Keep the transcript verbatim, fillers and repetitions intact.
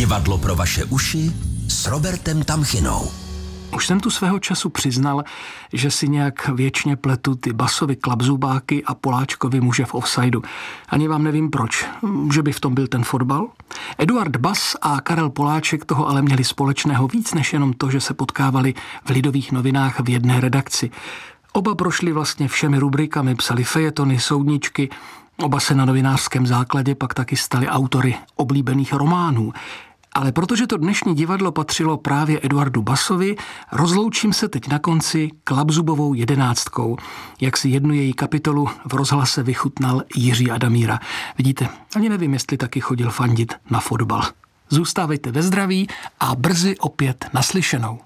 Divadlo pro vaše uši s Robertem Tamchinou. Už jsem tu svého času přiznal, že si nějak věčně pletu ty Basovy klapzubáky a Poláčkovi muže v offsideu. Ani vám nevím proč, že by v tom byl ten fotbal. Eduard Bas a Karel Poláček toho ale měli společného víc než jenom to, že se potkávali v Lidových novinách v jedné redakci. Oba prošli vlastně všemi rubrikami, psali fejetony, soudničky, oba se na novinářském základě pak taky stali autory oblíbených románů. Ale protože to dnešní divadlo patřilo právě Eduardu Basovi, rozloučím se teď na konci klapzubovou jedenáctkou, jak si jednu její kapitolu v rozhlase vychutnal Jiří Adamíra. Vidíte, ani nevím, jestli taky chodil fandit na fotbal. Zůstávejte ve zdraví a brzy opět naslyšenou.